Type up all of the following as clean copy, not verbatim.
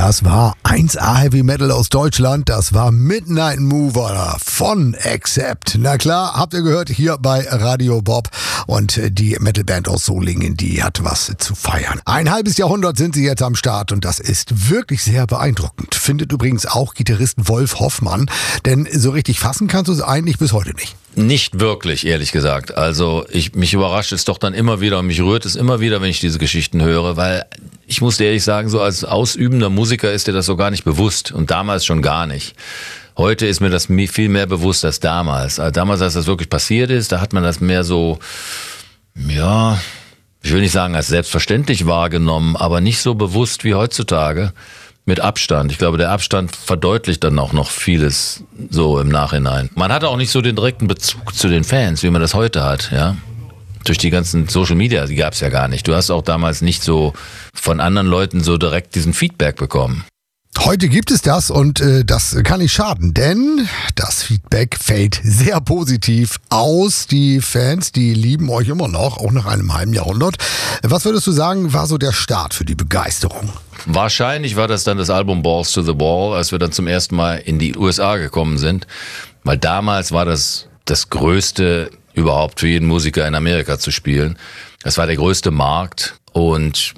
Das war 1A Heavy Metal aus Deutschland. Das war Midnight Mover von Accept. Na klar, habt ihr gehört, hier bei Radio Bob. Und die Metalband aus Solingen, die hat was zu feiern. Ein halbes Jahrhundert sind sie jetzt am Start und das ist wirklich sehr beeindruckend. Findet übrigens auch Gitarrist Wolf Hoffmann. Denn so richtig fassen kannst du es eigentlich bis heute nicht. Nicht wirklich, ehrlich gesagt. Also mich überrascht es doch dann immer wieder und mich rührt es immer wieder, wenn ich diese Geschichten höre, weil ich muss dir ehrlich sagen, so als ausübender Musiker ist dir das so gar nicht bewusst und damals schon gar nicht. Heute ist mir das viel mehr bewusst als damals. Also damals, als das wirklich passiert ist, da hat man das mehr so, ja, ich will nicht sagen als selbstverständlich wahrgenommen, aber nicht so bewusst wie heutzutage. Mit Abstand. Ich glaube, der Abstand verdeutlicht dann auch noch vieles so im Nachhinein. Man hatte auch nicht so den direkten Bezug zu den Fans, wie man das heute hat, ja. Durch die ganzen Social Media, die gab es ja gar nicht. Du hast auch damals nicht so von anderen Leuten so direkt diesen Feedback bekommen. Heute gibt es das und das kann nicht schaden, denn das Feedback fällt sehr positiv aus. Die Fans, die lieben euch immer noch, auch nach einem halben Jahrhundert. Was würdest du sagen, war so der Start für die Begeisterung? Wahrscheinlich war das dann das Album Balls to the Wall, als wir dann zum ersten Mal in die USA gekommen sind. Weil damals war das Größte überhaupt für jeden Musiker in Amerika zu spielen. Das war der größte Markt und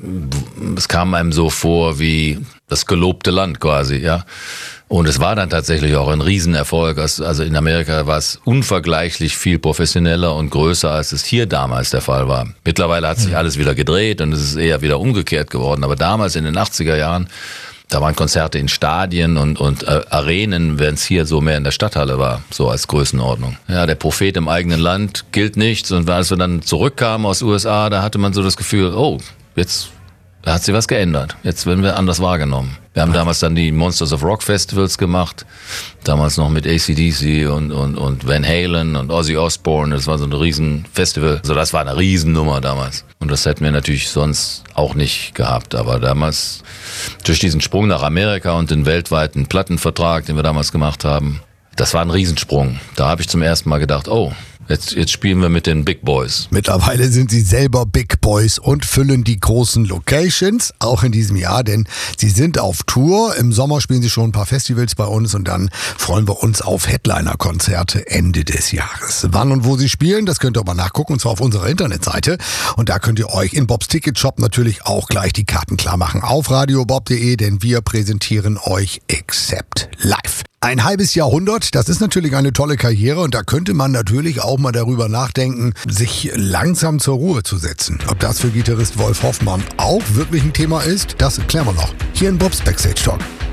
es kam einem so vor wie das gelobte Land quasi, ja. Und es war dann tatsächlich auch ein Riesenerfolg. Also in Amerika war es unvergleichlich viel professioneller und größer, als es hier damals der Fall war. Mittlerweile hat sich alles wieder gedreht und es ist eher wieder umgekehrt geworden. Aber damals in den 80er Jahren, da waren Konzerte in Stadien und Arenen, wenn es hier so mehr in der Stadthalle war, so als Größenordnung. Ja, der Prophet im eigenen Land gilt nichts. Und als wir dann zurückkamen aus USA, da hatte man so das Gefühl, oh, jetzt da hat sich was geändert. Jetzt werden wir anders wahrgenommen. Wir haben damals dann die Monsters of Rock Festivals gemacht. Damals noch mit AC/DC und Van Halen und Ozzy Osbourne. Das war so ein Riesenfestival. Also das war eine Riesennummer damals. Und das hätten wir natürlich sonst auch nicht gehabt. Aber damals, durch diesen Sprung nach Amerika und den weltweiten Plattenvertrag, den wir damals gemacht haben, das war ein Riesensprung. Da habe ich zum ersten Mal gedacht, oh, Jetzt spielen wir mit den Big Boys. Mittlerweile sind sie selber Big Boys und füllen die großen Locations, auch in diesem Jahr, denn sie sind auf Tour. Im Sommer spielen sie schon ein paar Festivals bei uns und dann freuen wir uns auf Headliner-Konzerte Ende des Jahres. Wann und wo sie spielen, das könnt ihr aber nachgucken, und zwar auf unserer Internetseite. Und da könnt ihr euch in Bobs Ticketshop natürlich auch gleich die Karten klar machen auf radiobob.de, denn wir präsentieren euch Accept live. Ein halbes Jahrhundert, das ist natürlich eine tolle Karriere und da könnte man natürlich auch mal darüber nachdenken, sich langsam zur Ruhe zu setzen. Ob das für Gitarrist Wolf Hoffmann auch wirklich ein Thema ist, das klären wir noch hier in Bobs Backstage Talk.